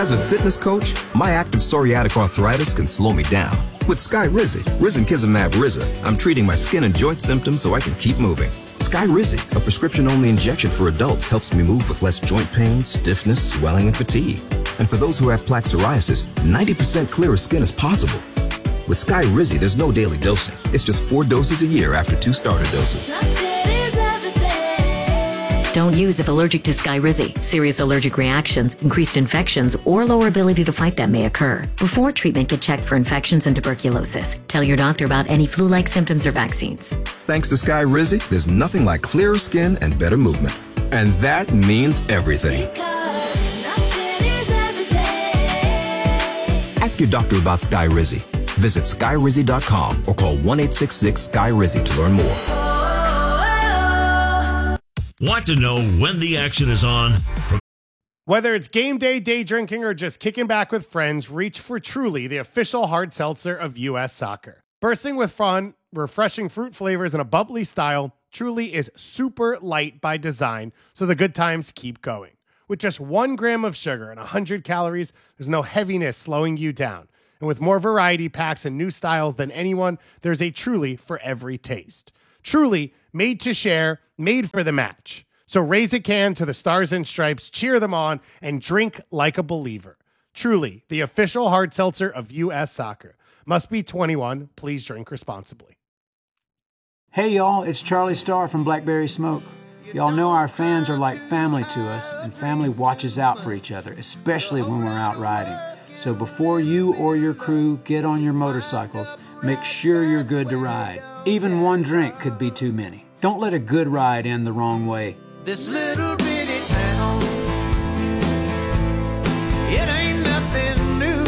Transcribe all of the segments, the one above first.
As a fitness coach, my active psoriatic arthritis can slow me down. With Skyrizi, Risankizumab Riza, I'm treating my skin and joint symptoms so I can keep moving. Skyrizi, a prescription-only injection for adults, helps me move with less joint pain, stiffness, swelling, and fatigue. And for those who have plaque psoriasis, 90% clearer skin is possible. With Skyrizi, there's no daily dosing. It's just 4 doses a year after 2 starter doses. Don't use if allergic to Skyrizi. Serious allergic reactions, increased infections, or lower ability to fight them may occur. Before treatment, get checked for infections and tuberculosis. Tell your doctor about any flu-like symptoms or vaccines. Thanks to Skyrizi, there's nothing like clearer skin and better movement. And that means everything. Ask your doctor about Skyrizi. Visit Skyrizi.com or call 1-866-SKY-RIZI to learn more. Want to know when the action is on? Whether it's game day, day drinking, or just kicking back with friends, reach for Truly, the official hard seltzer of U.S. Soccer. Bursting with fun, refreshing fruit flavors, and a bubbly style, Truly is super light by design, so the good times keep going. With just 1 gram of sugar and 100 calories, there's no heaviness slowing you down. And with more variety packs and new styles than anyone, there's a Truly for every taste. Truly, made to share, made for the match. So raise a can to the Stars and Stripes, cheer them on, and drink like a believer. Truly, the official hard seltzer of U.S. Soccer. Must be 21. Please drink responsibly. Hey, y'all, it's Charlie Starr from Blackberry Smoke. Y'all know our fans are like family to us, and family watches out for each other, especially when we're out riding. So before you or your crew get on your motorcycles, make sure you're good to ride. Even 1 drink could be too many. Don't let a good ride end the wrong way. This little bitty town, it ain't nothing new.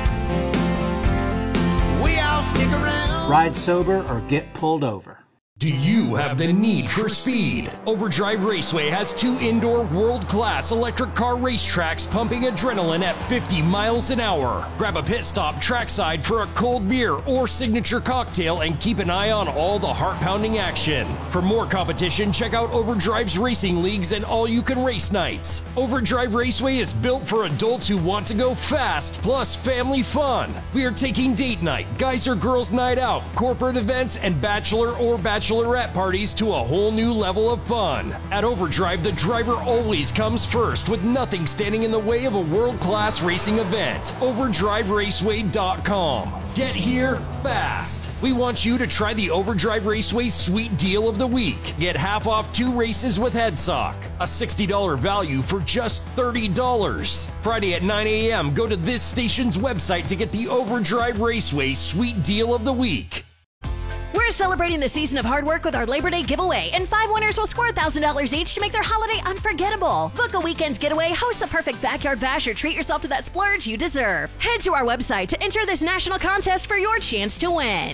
We all stick around. Ride sober or get pulled over. Do you have the need for speed? Overdrive Raceway has 2 indoor world-class electric car racetracks pumping adrenaline at 50 miles an hour. Grab a pit stop trackside for a cold beer or signature cocktail and keep an eye on all the heart-pounding action. For more competition, check out Overdrive's racing leagues and all-you-can-race nights. Overdrive Raceway is built for adults who want to go fast, plus family fun. We are taking date night, guys or girls night out, corporate events, and bachelor or bachelorette parties to a whole new level of fun. At Overdrive, the driver always comes first, with nothing standing in the way of a world-class racing event. OverdriveRaceway.com. Get here fast. We want you to try the Overdrive Raceway Sweet Deal of the Week. Get half off 2 races with HeadSock. A $60 value for just $30. Friday at 9 a.m., go to this station's website to get the Overdrive Raceway Sweet Deal of the Week. We're celebrating the season of hard work with our Labor Day giveaway, and 5 winners will score $1,000 each to make their holiday unforgettable. Book a weekend getaway, host the perfect backyard bash, or treat yourself to that splurge you deserve. Head to our website to enter this national contest for your chance to win.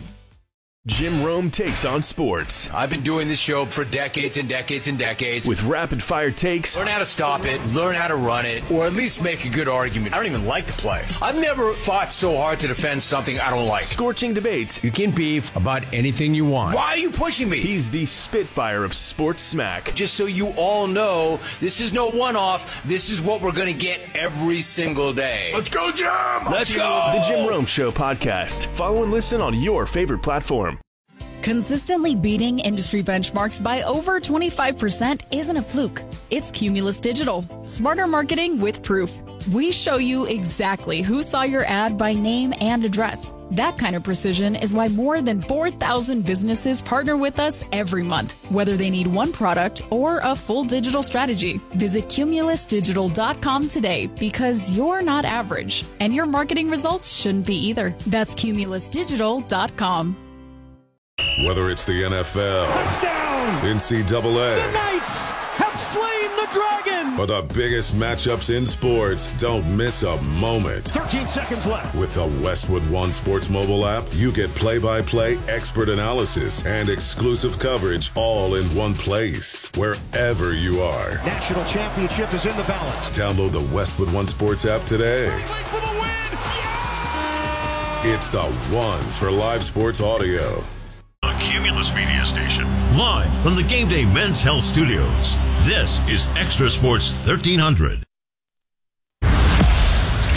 Jim Rome takes on sports. I've been doing this show for decades and decades and decades. With rapid-fire takes. Learn how to stop it, learn how to run it, or at least make a good argument. I don't even like the play. I've never fought so hard to defend something I don't like. Scorching debates. You can beef about anything you want. Why are you pushing me? He's the Spitfire of sports smack. Just so you all know, this is no one-off. This is what we're going to get every single day. Let's go, Jim! Let's go! The Jim Rome Show podcast. Follow and listen on your favorite platform. Consistently beating industry benchmarks by over 25% isn't a fluke. It's Cumulus Digital. Smarter marketing with proof. We show you exactly who saw your ad by name and address. That kind of precision is why more than 4,000 businesses partner with us every month, whether they need one product or a full digital strategy. Visit cumulusdigital.com today, because you're not average, and your marketing results shouldn't be either. That's cumulusdigital.com. Whether it's the NFL, touchdown, NCAA, the Knights have slain the dragon, or the biggest matchups in sports, don't miss a moment. 13 seconds left. With the Westwood One Sports mobile app, you get play-by-play expert analysis and exclusive coverage all in one place, wherever you are. National championship is in the balance. Download the Westwood One Sports app today. Wait for the win! Yeah! It's the one for live sports audio. A Cumulus Media Station, live from the Game Day Men's Health Studios. This is Extra Sports 1300.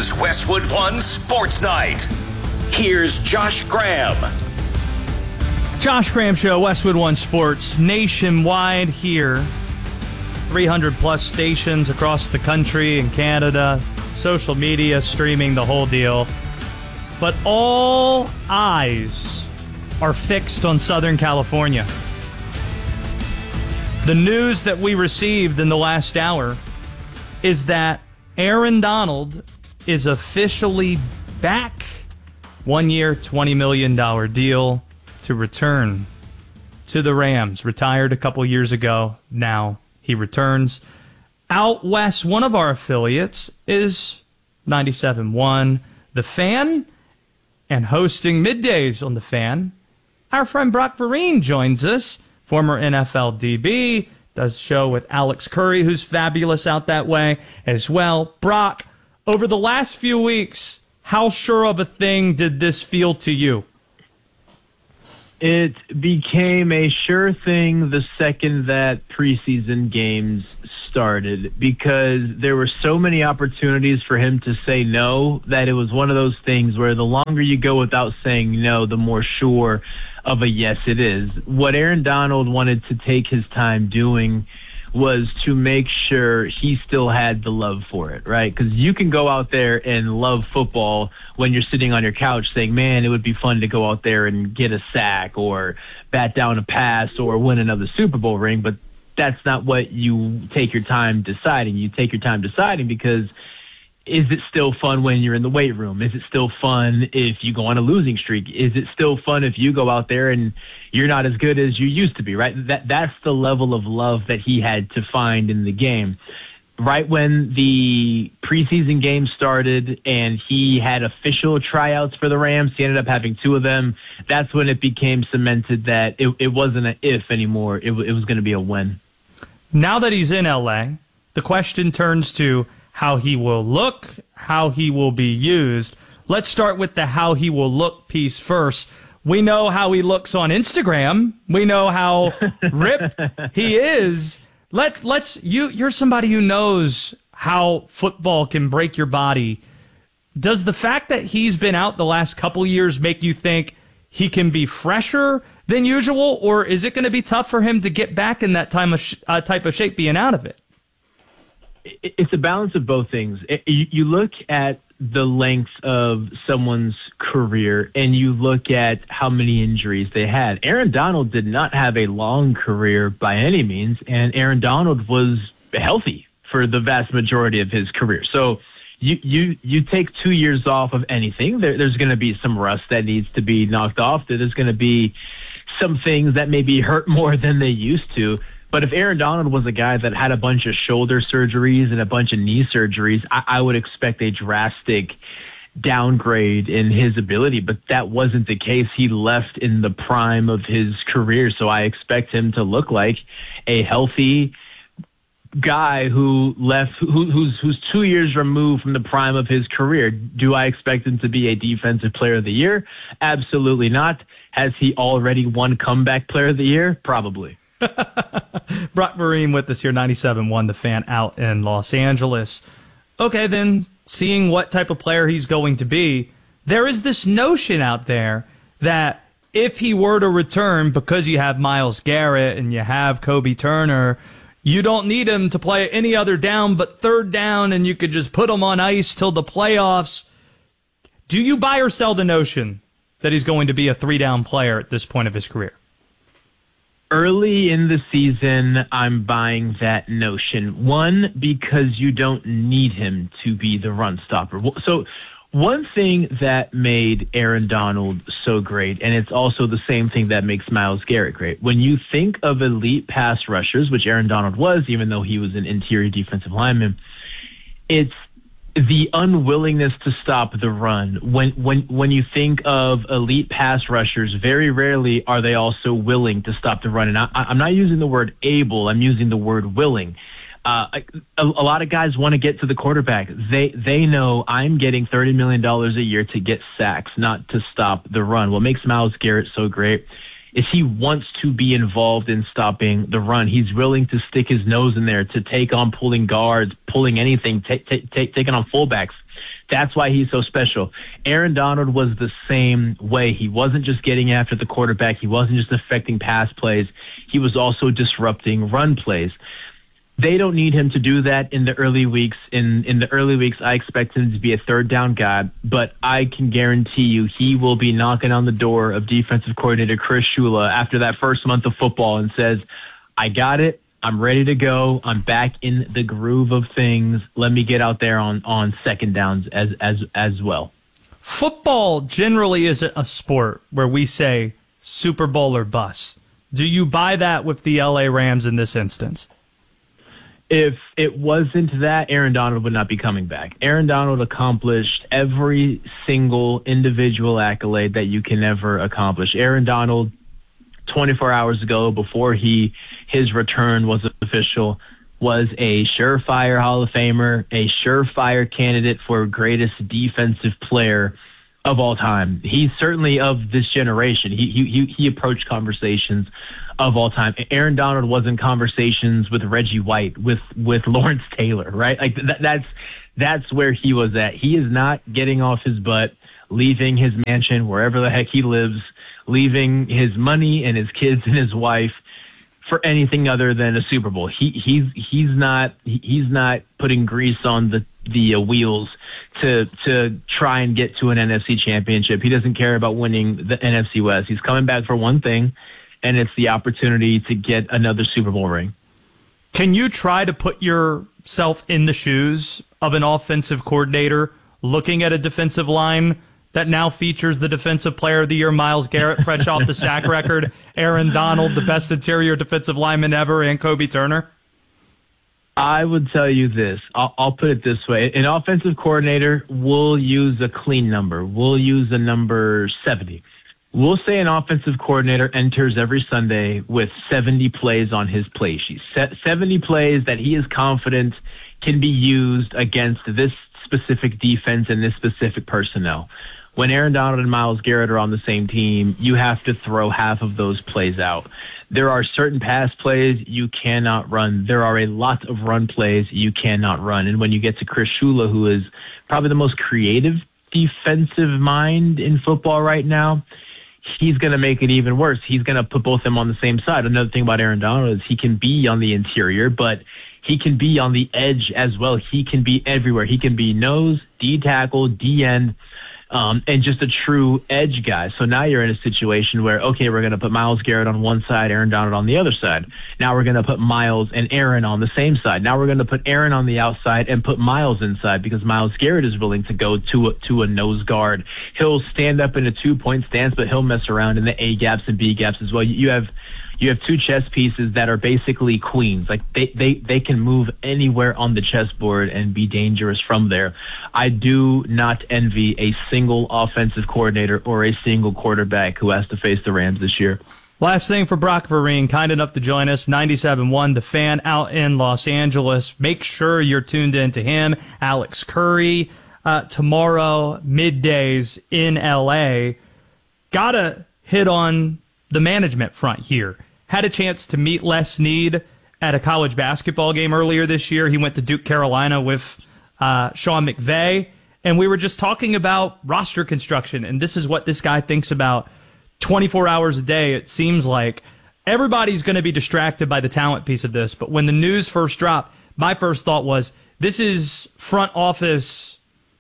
is Westwood One Sports Night. Here's Josh Graham. Josh Graham Show, Westwood One Sports, nationwide here. 300-plus stations across the country and Canada, social media, streaming, the whole deal. But all eyes are fixed on Southern California. The news that we received in the last hour is that Aaron Donald is officially back. 1 year, $20 million deal to return to the Rams. Retired a couple years ago. Now he returns. Out west, one of our affiliates is 97.1 The Fan, and hosting middays on The Fan, our friend Brock Vereen joins us. Former NFL DB, does show with Alex Curry, who's fabulous out that way as well. Brock, over the last few weeks, how sure of a thing did this feel to you? It became a sure thing the second that preseason games started, because there were so many opportunities for him to say no that it was one of those things where the longer you go without saying no, the more sure of a yes it is. What Aaron Donald wanted to take his time doing was to make sure he still had the love for it, right? Because you can go out there and love football when you're sitting on your couch saying, man, it would be fun to go out there and get a sack or bat down a pass or win another Super Bowl ring, but that's not what you take your time deciding. You take your time deciding because is it still fun when you're in the weight room? Is it still fun if you go on a losing streak? Is it still fun if you go out there and you're not as good as you used to be, right? That's the level of love that he had to find in the game. Right when the preseason game started and he had official tryouts for the Rams, he ended up having 2 of them. That's when it became cemented that it wasn't an if anymore. It was going to be a when. Now that he's in L.A., the question turns to how he will look, how he will be used. Let's start with the how he will look piece first. We know how he looks on Instagram. We know how ripped he is. You're somebody who knows how football can break your body. Does the fact that he's been out the last couple years make you think he can be fresher than usual, or is it going to be tough for him to get back in that type of shape being out of it? It's a balance of both things. You look at the length of someone's career and you look at how many injuries they had. Aaron Donald did not have a long career by any means, and Aaron Donald was healthy for the vast majority of his career. So you take 2 years off of anything, there's going to be some rust that needs to be knocked off. There's going to be some things that maybe hurt more than they used to. But if Aaron Donald was a guy that had a bunch of shoulder surgeries and a bunch of knee surgeries, I would expect a drastic downgrade in his ability. But that wasn't the case. He left in the prime of his career, so I expect him to look like a healthy guy who left, who's 2 years removed from the prime of his career. Do I expect him to be a defensive player of the year? Absolutely not. Has he already won comeback player of the year? Probably. Brock Vereen with us here, 97.1 The Fan out in Los Angeles. Okay, then, seeing what type of player he's going to be, there is this notion out there that if he were to return, because you have Myles Garrett and you have Kobe Turner, you don't need him to play any other down but third down, and you could just put him on ice till the playoffs. Do you buy or sell the notion that he's going to be a 3-down player at this point of his career? Early in the season, I'm buying that notion. One, because you don't need him to be the run stopper. So one thing that made Aaron Donald so great, and it's also the same thing that makes Myles Garrett great. When you think of elite pass rushers, which Aaron Donald was, even though he was an interior defensive lineman, it's the unwillingness to stop the run. When you think of elite pass rushers, very rarely are they also willing to stop the run. And I'm not using the word able, I'm using the word willing. A lot of guys want to get to the quarterback. They know I'm getting $30 million a year to get sacks, not to stop the run. What makes Myles Garrett so great is he wants to be involved in stopping the run. He's willing to stick his nose in there, to take on pulling guards, pulling anything, taking on fullbacks. That's why he's so special. Aaron Donald was the same way. He wasn't just getting after the quarterback. He wasn't just affecting pass plays. He was also disrupting run plays. They don't need him to do that in the early weeks. In the early weeks, I expect him to be a third down guy, but I can guarantee you he will be knocking on the door of defensive coordinator Chris Shula after that first month of football and says, I got it. I'm ready to go. I'm back in the groove of things. Let me get out there on second downs as well. Football generally isn't a sport where we say Super Bowl or bust. Do you buy that with the LA Rams in this instance? If it wasn't that, Aaron Donald would not be coming back. Aaron Donald accomplished every single individual accolade that you can ever accomplish. Aaron Donald, 24 hours ago, before his return was official, was a surefire Hall of Famer, a surefire candidate for greatest defensive player of all time. He's certainly of this generation. He approached conversations of all time. Aaron Donald was in conversations with Reggie White, with Lawrence Taylor, right? Like that's where he was at. He is not getting off his butt, leaving his mansion wherever the heck he lives, leaving his money and his kids and his wife for anything other than a Super Bowl. He's not putting grease on the wheels to try and get to an NFC championship. He doesn't care about winning the NFC West. He's coming back for one thing, and it's the opportunity to get another Super Bowl ring. Can you try to put yourself in the shoes of an offensive coordinator looking at a defensive line that now features the Defensive Player of the Year, Myles Garrett, fresh off the sack record, Aaron Donald, the best interior defensive lineman ever, and Kobe Turner? I would tell you this. I'll put it this way. An offensive coordinator will use a clean number. We'll use a number 70. We'll say an offensive coordinator enters every Sunday with 70 plays on his play sheet. 70 plays that he is confident can be used against this specific defense and this specific personnel. When Aaron Donald and Myles Garrett are on the same team, you have to throw half of those plays out. There are certain pass plays you cannot run. There are a lot of run plays you cannot run. And when you get to Chris Shula, who is probably the most creative defensive mind in football right now, he's going to make it even worse. He's going to put both of them on the same side. Another thing about Aaron Donald is he can be on the interior, but he can be on the edge as well. He can be everywhere. He can be nose, D tackle, D end, and just a true edge guy. So now you're in a situation where, okay, we're going to put Myles Garrett on one side, Aaron Donald on the other side. Now we're going to put Myles and Aaron on the same side. Now we're going to put Aaron on the outside and put Myles inside because Myles Garrett is willing to go to a nose guard. He'll stand up in a 2-point stance, but he'll mess around in the A gaps and B gaps as well. You have two chess pieces that are basically queens. Like they can move anywhere on the chessboard and be dangerous from there. I do not envy a single offensive coordinator or a single quarterback who has to face the Rams this year. Last thing for Brock Vereen, kind enough to join us, 97.1, The Fan out in Los Angeles. Make sure you're tuned in to him, Alex Curry, tomorrow, middays in L.A. Gotta hit on the management front here. Had a chance to meet Les Snead at a college basketball game earlier this year. He went to Duke, Carolina with Sean McVay, and we were just talking about roster construction, and this is what this guy thinks about 24 hours a day. It seems like everybody's going to be distracted by the talent piece of this, but when the news first dropped, my first thought was, this is a front office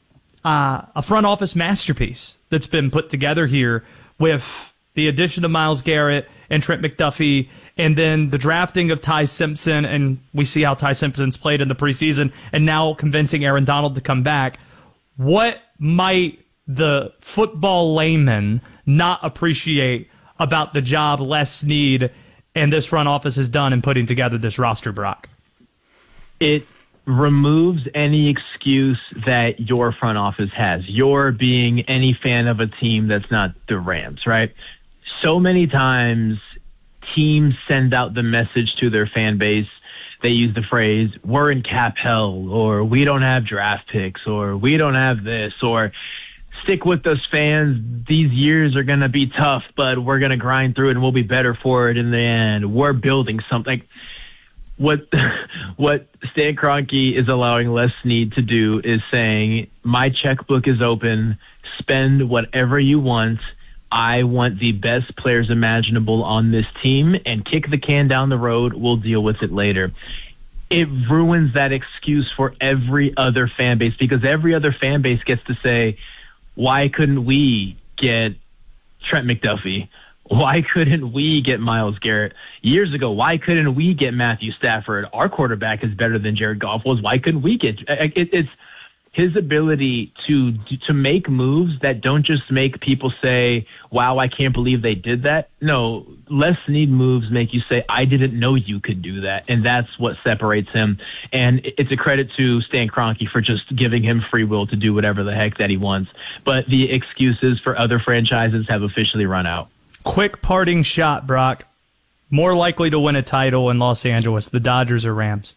masterpiece that's been put together here with the addition of Myles Garrett and Trent McDuffie, and then the drafting of Ty Simpson, and we see how Ty Simpson's played in the preseason, and now convincing Aaron Donald to come back. What might the football layman not appreciate about the job Les Snead and this front office has done in putting together this roster, Brock? It removes any excuse that your front office has. You're being any fan of a team that's not the Rams, right? So many times teams send out the message to their fan base. They use the phrase, we're in cap hell, or we don't have draft picks, or we don't have this, or stick with us fans. These years are going to be tough, but we're going to grind through it and we'll be better for it in the end. We're building something. what Stan Kroenke is allowing Les Snead to do is saying, my checkbook is open, spend whatever you want. I want the best players imaginable on this team, and kick the can down the road. We'll deal with it later. It ruins that excuse for every other fan base, because every other fan base gets to say, why couldn't we get Trent McDuffie? Why couldn't we get Myles Garrett? Years ago, why couldn't we get Matthew Stafford? Our quarterback is better than Jared Goff was. Why couldn't we get it's his ability to make moves that don't just make people say, wow, I can't believe they did that. No, Les Snead moves make you say, I didn't know you could do that. And that's what separates him. And it's a credit to Stan Kroenke for just giving him free will to do whatever the heck that he wants. But the excuses for other franchises have officially run out. Quick parting shot, Brock. More likely to win a title in Los Angeles, the Dodgers or Rams?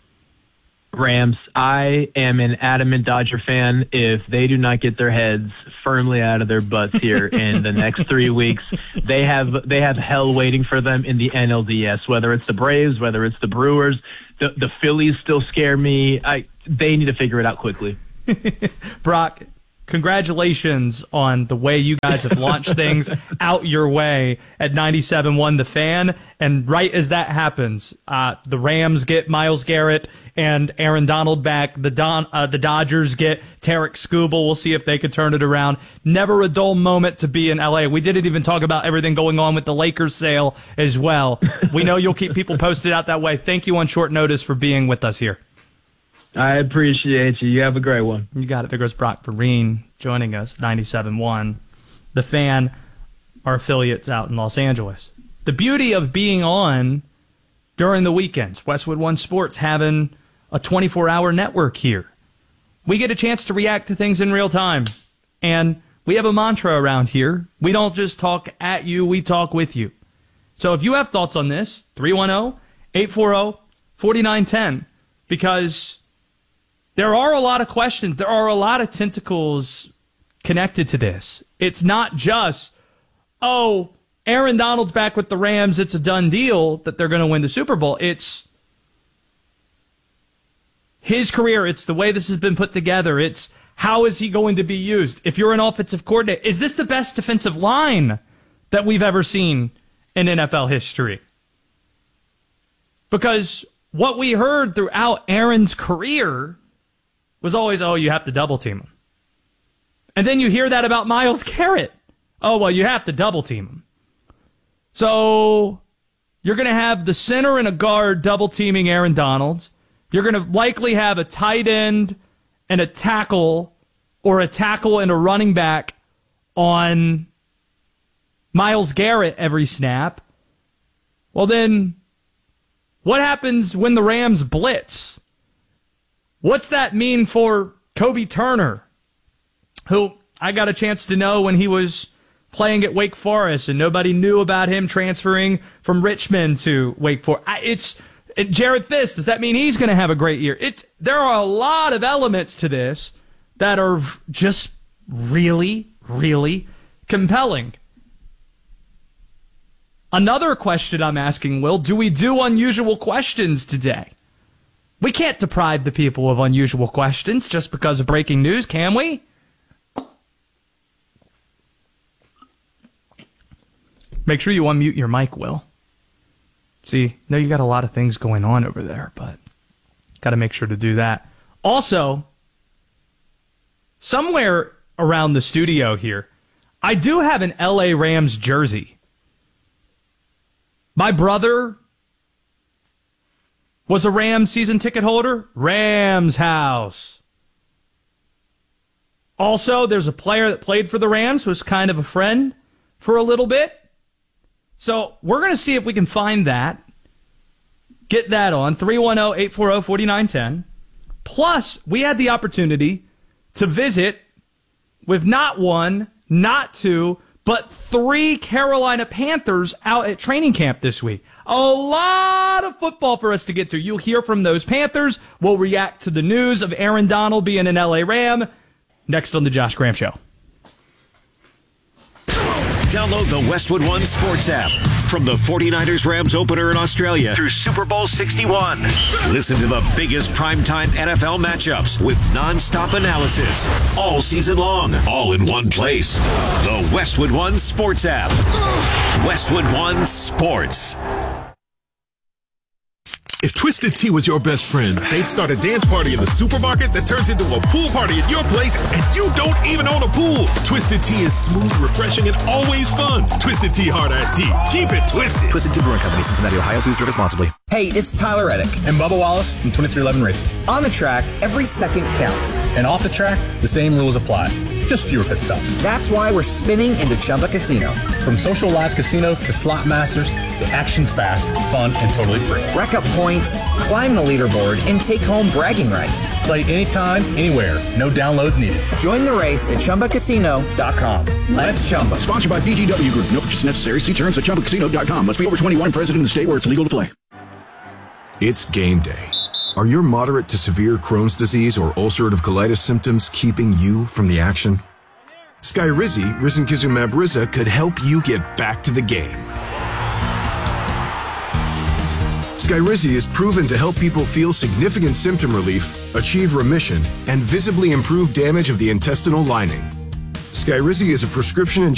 Rams. I am an adamant Dodger fan. If they do not get their heads firmly out of their butts here in the next 3 weeks, they have hell waiting for them in the NLDS, whether it's the Braves, whether it's the Brewers. The Phillies still scare me. They need to figure it out quickly. Brock, congratulations on the way you guys have launched things out your way at 97.1 The Fan. And right as that happens, the Rams get Myles Garrett and Aaron Donald back. The Dodgers get Tarek Skubal. We'll see if they can turn it around. Never a dull moment to be in L.A. We didn't even talk about everything going on with the Lakers sale as well. We know you'll keep people posted out that way. Thank you on short notice for being with us here. I appreciate you. You have a great one. You got it. There goes Brock Vereen joining us, 97.1. The Fan, our affiliates out in Los Angeles. The beauty of being on during the weekends, Westwood One Sports having a 24-hour network here. We get a chance to react to things in real time. And we have a mantra around here. We don't just talk at you, we talk with you. So if you have thoughts on this, 310-840-4910, because there are a lot of questions. There are a lot of tentacles connected to this. It's not just, oh, Aaron Donald's back with the Rams. It's a done deal that they're going to win the Super Bowl. It's his career. It's the way this has been put together. It's how is he going to be used? If you're an offensive coordinator, is this the best defensive line that we've ever seen in NFL history? Because what we heard throughout Aaron's career was always, oh, you have to double team him. And then you hear that about Myles Garrett. Oh, well, you have to double team him. So you're going to have the center and a guard double teaming Aaron Donald. You're going to likely have a tight end and a tackle, or a tackle and a running back on Myles Garrett every snap. Well, then what happens when the Rams blitz? What's that mean for Kobe Turner, who I got a chance to know when he was playing at Wake Forest and nobody knew about him transferring from Richmond to Wake Forest? Jared Fisk, does that mean he's going to have a great year? There are a lot of elements to this that are just really, really compelling. Another question I'm asking, Will, do we do unusual questions today? We can't deprive the people of unusual questions just because of breaking news, can we? Make sure you unmute your mic, Will. See, no, you got a lot of things going on over there, but got to make sure to do that. Also, somewhere around the studio here, I do have an LA Rams jersey. My brother was a Rams season ticket holder. Rams house. Also, there's a player that played for the Rams, was kind of a friend for a little bit. So we're going to see if we can find that. Get that on 310-840-4910. Plus, we had the opportunity to visit with not one, not two, but 3 Carolina Panthers out at training camp this week. A lot of football for us to get to. You'll hear from those Panthers. We'll react to the news of Aaron Donald being an LA Ram next on the Josh Graham Show. Download the Westwood One Sports app. From the 49ers Rams opener in Australia through Super Bowl 61. Listen to the biggest primetime NFL matchups with nonstop analysis all season long, all in one place. The Westwood One Sports app. Westwood One Sports. If Twisted Tea was your best friend, they'd start a dance party in the supermarket that turns into a pool party at your place, and you don't even own a pool. Twisted Tea is smooth, refreshing, and always fun. Twisted Tea Hard Iced Tea. Keep it twisted. Twisted Tea Brewing Company, Cincinnati, Ohio. Please drink responsibly. Hey, it's Tyler Reddick And Bubba Wallace from 2311 Racing. On the track, every second counts. And off the track, the same rules apply. Just fewer pit stops. That's why we're spinning into Chumba Casino. From social live casino to slot masters, the action's fast, fun, and totally free. Rack up points, climb the leaderboard, and take home bragging rights. Play anytime, anywhere. No downloads needed. Join the race at ChumbaCasino.com. Let's Chumba. Sponsored by VGW Group. No purchase necessary. See terms at ChumbaCasino.com. Must be over 21, present in the state where it's legal to play. It's game day. Are your moderate to severe Crohn's disease or ulcerative colitis symptoms keeping you from the action? Skyrizi, risankizumab Riza, could help you get back to the game. Skyrizi is proven to help people feel significant symptom relief, achieve remission, and visibly improve damage of the intestinal lining. Skyrizi is a prescription